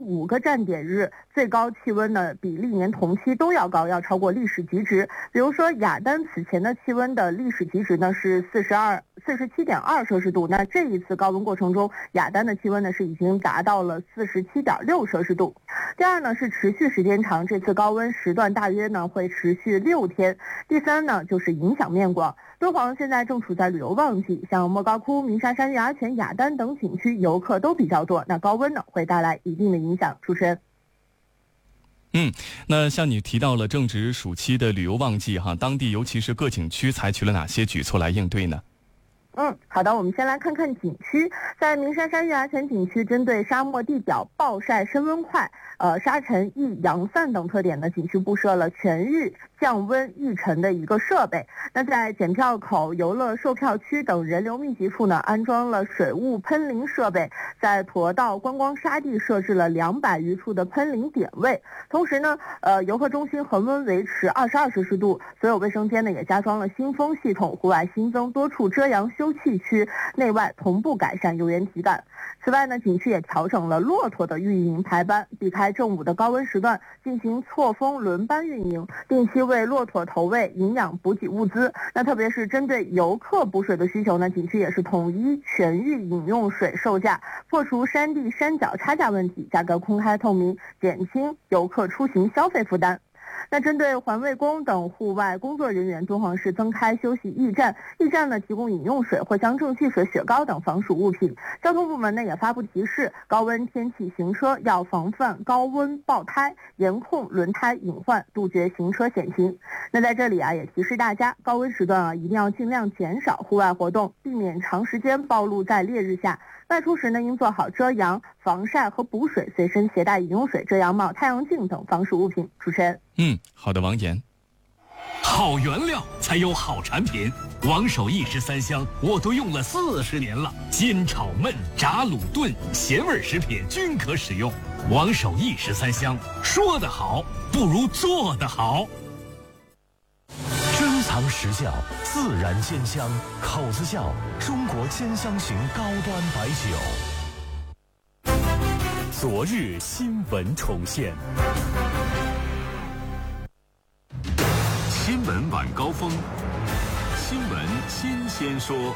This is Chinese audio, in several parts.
5个站点日最高气温呢比历年同期都要高，要超过历史极值。比如说雅丹此前的气温的历史极值呢是47.2摄氏度，那这一次高温过程中，雅丹的气温呢是已经达到了47.6摄氏度。第二呢是持续时间长，这次高温时段大约呢会持续6天。第三呢就是影响面广，敦煌现在正处在旅游旺季，像莫高窟、鸣沙山、月牙泉、雅丹等景区游客都比较多，那高温呢会带来一定的影响。主持人。 那像你提到了正值暑期的旅游旺季哈，当地尤其是各景区采取了哪些举措来应对呢？ 好的，我们先来看看景区。在鸣沙山月牙泉景区，针对沙漠地表暴晒升温快、沙尘易扬散等特点呢，景区布设了全域降温抑尘的一个设备。那在检票口、游乐售票区等人流密集处呢，安装了水雾喷淋设备，在驼道、观光沙地设置了200余处的喷淋点位。同时呢，游客中心恒温维持22摄氏度，所有卫生间呢也加装了新风系统，户外新增多处遮阳休憩区，内外同步改善游园体感。此外呢，景区也调整了骆驼的运营排班，避开正午的高温时段，进行错峰轮班运营，定期为骆驼投喂营养补给物资。那特别是针对游客补水的需求呢，景区也是统一全域饮用水售价，破除山地山脚差价问题，价格公开透明，减轻游客出行消费负担。那针对环卫工等户外工作人员，敦煌市增开休息驿站，驿站呢提供饮用水、藿香正气水、雪糕等防暑物品。交通部门呢也发布提示，高温天气行车要防范高温爆胎，严控轮胎隐患，杜绝行车险情。那在这里也提示大家，高温时段一定要尽量减少户外活动，避免长时间暴露在烈日下。外出时呢，应做好遮阳、防晒和补水，随身携带饮用水、遮阳帽、太阳镜等防暑物品。主持人。 好的，王岩。 好原料才有好产品，王守义13香我都用了40年了，煎炒焖炸卤炖咸味食品均可使用。王守义13香，说得好不如做得好。 珍藏实窖，自然煎香，口子窖，中国煎香型高端白酒。昨日新闻重现。 新闻晚高峰，新闻新鲜说。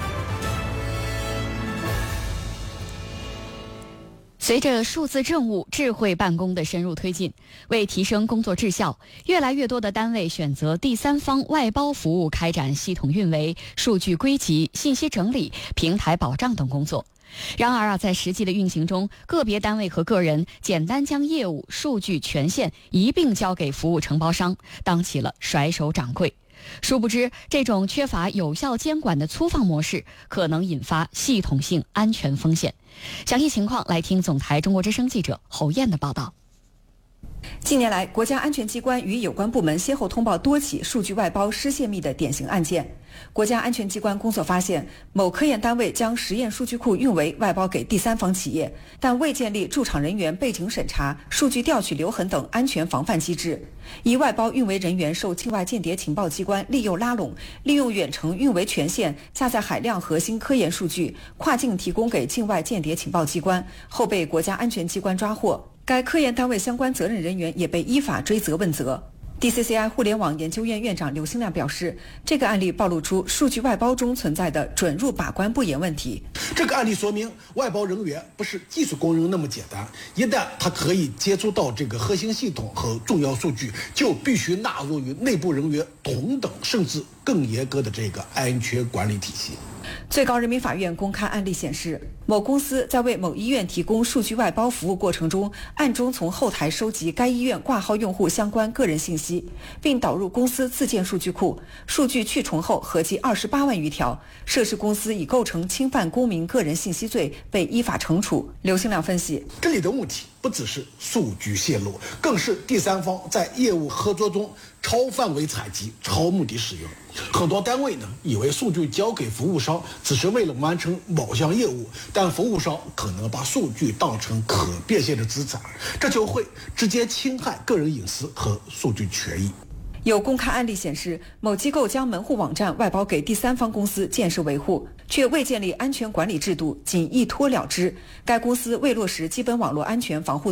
随着数字政务、智慧办公的深入推进，为提升工作质效，越来越多的单位选择第三方外包服务开展系统运维、数据归集、信息整理、平台保障等工作。然而在实际的运行中，个别单位和个人简单将业务、数据权限一并交给服务承包商，当起了甩手掌柜。殊不知，这种缺乏有效监管的粗放模式，可能引发系统性安全风险。详细情况来听总台中国之声记者侯燕的报道。 近年来，国家安全机关与有关部门先后通报多起数据外包失泄密的典型案件。国家安全机关工作发现，某科研单位将实验数据库运维外包给第三方企业，但未建立驻场人员背景审查、数据调取留痕等安全防范机制。一外包运维人员受境外间谍情报机关利诱拉拢，利用远程运维权限下载海量核心科研数据，跨境提供给境外间谍情报机关，后被国家安全机关抓获。该科研单位相关责任人员也被依法追责问责。DCCI 互联网研究院院长刘兴亮表示，这个案例暴露出数据外包中存在的准入把关不严问题。 这个案例说明，外包人员不是技术工人那么简单，一旦他可以接触到这个核心系统和重要数据，就必须纳入于内部人员同等甚至更严格的这个安全管理体系。 最高人民法院公开案例显示，某公司在为某医院提供数据外包服务过程中，暗中从后台收集该医院挂号用户相关个人信息，并导入公司自建数据库，数据去重后合计28万余条。涉事公司已构成侵犯公民个人信息罪，被依法惩处。刘兴亮分析， 这里的问题不只是数据泄露，更是第三方在业务合作中超范围采集、超目的使用。很多单位呢，以为数据交给服务商只是为了完成某项业务，但服务商可能把数据当成可变现的资产，这就会直接侵害个人隐私和数据权益。 有公开案例显示，某机构将门户网站外包给第三方公司建设维护，却未建立安全管理制度，仅一拖了之。该公司未落实基本网络安全防护